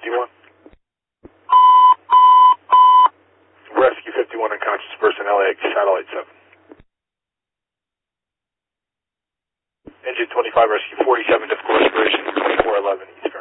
51. Rescue 51, unconscious person, LAX, satellite 7. Engine 25, rescue 47, difficult respiration, 2411, East